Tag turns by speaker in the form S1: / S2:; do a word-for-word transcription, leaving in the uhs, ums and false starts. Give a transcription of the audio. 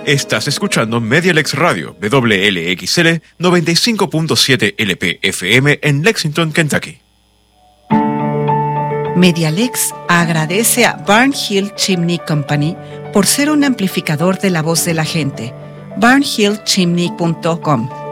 S1: Estás escuchando Medialex Radio, W L X L noventa y cinco punto siete L P F M en Lexington, Kentucky.
S2: Medialex agradece a Barnhill Chimney Company por ser un amplificador de la voz de la gente. barnhill chimney punto com